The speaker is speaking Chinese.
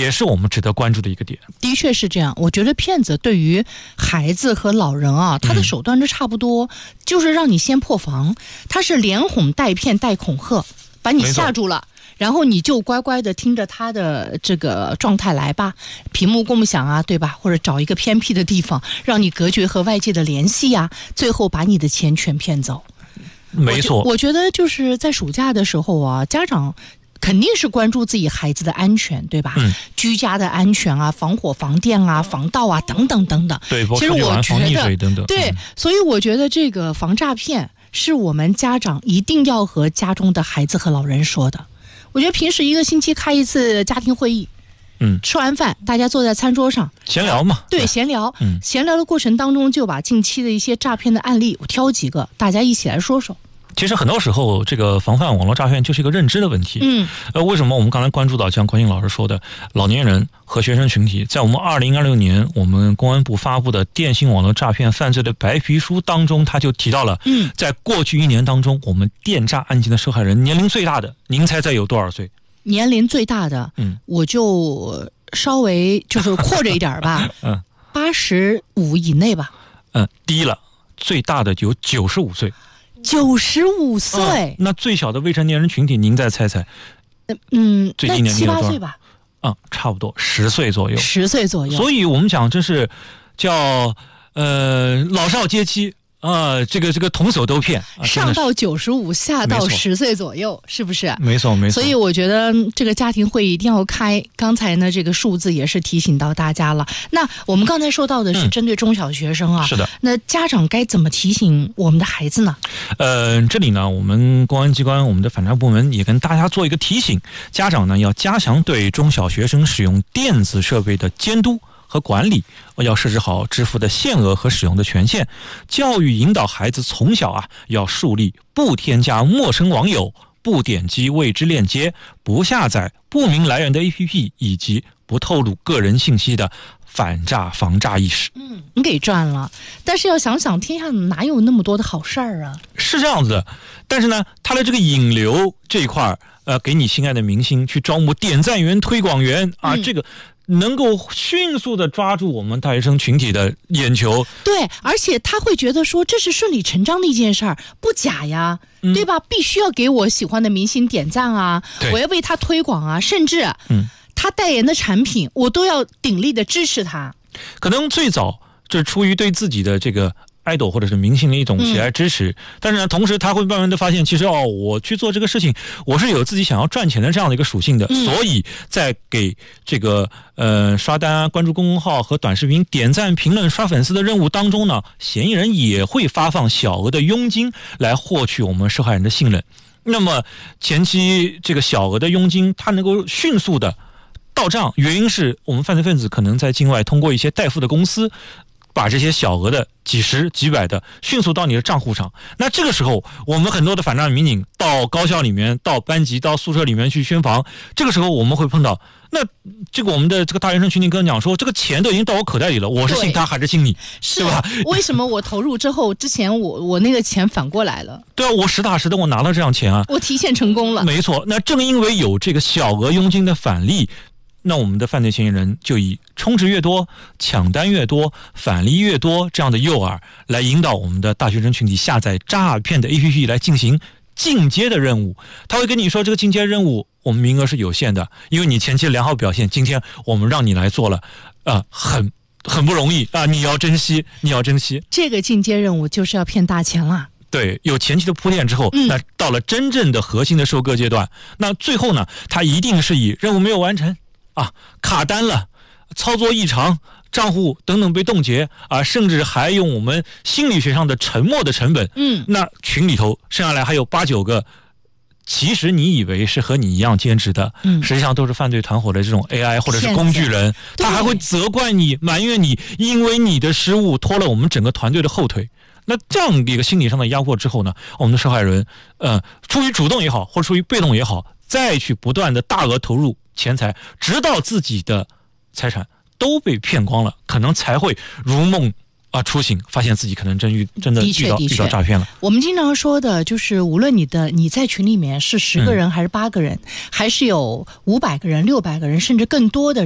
也是我们值得关注的一个点。 的确是这样，我觉得骗子对于孩子和老人啊，他的手段都差不多，就是让你先破防，他是连哄带骗带恐吓，把你吓住了。然后你就乖乖的听着他的这个状态来吧，屏幕共享啊，对吧？或者找一个偏僻的地方，让你隔绝和外界的联系啊，最后把你的钱全骗走。 没错， 我觉得就是在暑假的时候啊，家长肯定是关注自己孩子的安全，对吧？居家的安全啊，防火、防电啊，防盗啊，等等等等。 对， 其实我觉得等等。 对，所以我觉得这个防诈骗是我们家长一定要和家中的孩子和老人说的。我觉得平时一个星期开一次家庭会议，吃完饭大家坐在餐桌上闲聊嘛， 对，闲聊，闲聊的过程当中就把近期的一些诈骗的案例，我挑几个大家一起来说说。 其实很多时候，这个防范网络诈骗就是一个认知的问题。为什么我们刚才关注到，像关心老师说的，老年人和学生群体，在我们2026年我们公安部发布的《电信网络诈骗犯罪的白皮书》当中，他就提到了，在过去1年当中，我们电诈案件的受害人年龄最大的，您猜有多少岁？ 年龄最大的，我就稍微就是扩着一点吧，85以内吧。 低了，最大的有95岁。 95岁， 那最小的未成年人群体，您再猜猜？最低年龄有多少？7、8岁吧。差不多10岁左右。10岁左右。所以我们讲这是叫老少皆欺。这个童叟都骗， 上到95，下到10岁左右，是不是？ 没错。 所以我觉得这个家庭会议一定要开。刚才呢，这个数字也是提醒到大家了。那我们刚才说到的是针对中小学生啊， 是的。 那家长该怎么提醒我们的孩子呢？ 这里呢，我们公安机关、我们的反诈部门也跟大家做一个提醒：家长呢要加强对中小学生使用电子设备的监督和管理，要设置好支付的限额和使用的权限，教育引导孩子从小要树立不添加陌生网友、不点击未知链接、不下载不明来源的 APP 以及不透露个人信息的反诈防诈意识。 你给赚了，但是要想想天下哪有那么多的好事儿啊？ 是这样子的，但是呢，他的这个引流这一块给你心爱的明星去招募点赞员、推广员这个能够迅速的抓住我们大学生群体的眼球。 对，而且他会觉得说这是顺理成章的一件事儿，不假呀，对吧？必须要给我喜欢的明星点赞啊，我要为他推广啊，甚至他代言的产品我都要鼎力的支持他。 可能最早这出于对自己的这个idol或者是明星的一种喜爱支持，但是呢，同时他会慢慢的发现，其实我去做这个事情，我是有自己想要赚钱的这样的一个属性的，所以在给这个刷单、关注公众号和短视频、点赞、评论、刷粉丝的任务当中呢，嫌疑人也会发放小额的佣金来获取我们受害人的信任。那么前期这个小额的佣金，它能够迅速的到账，原因是我们犯罪分子可能在境外通过一些代付的公司，把这些小额的几十几百的迅速到你的账户上。那这个时候我们很多的反诈民警到高校里面、到班级、到宿舍里面去宣防，这个时候我们会碰到，那这个我们的这个大学生群体跟我讲说，这个钱都已经到我口袋里了，我是信他还是信你， 是吧？ 为什么我投入之后，之前我那个钱反过来了？ 对啊，我实打实的我拿了这样钱啊， 我提现成功了。 没错，那正因为有这个小额佣金的返利，那我们的犯罪嫌疑人就以充值越多、抢单越多、返利越多这样的诱饵来引导我们的大学生群体下载诈骗的 APP 来进行进阶的任务。他会跟你说，这个进阶任务我们名额是有限的，因为你前期良好表现，今天我们让你来做了，很不容易啊，你要珍惜，你要珍惜。这个进阶任务就是要骗大钱了。对，有前期的铺垫之后，那到了真正的核心的收割阶段，那最后呢，它一定是以任务没有完成卡单了、操作异常、账户等等被冻结甚至还用我们心理学上的沉默的成本，那群里头剩下来还有8、9个，其实你以为是和你一样兼职的，实际上都是犯罪团伙的这种 AI 或者是工具人，他还会责怪你、埋怨你，因为你的失误拖了我们整个团队的后腿。那这样的一个心理上的压迫之后呢，我们的受害人出于主动也好，或者出于被动也好，再去不断的大额投入钱财，直到自己的财产都被骗光了，可能才会如梦初醒，发现自己可能真的遇到诈骗了。我们经常说的就是，无论你在群里面是10个人还是8个人，还是有500个人、600个人，甚至更多的人。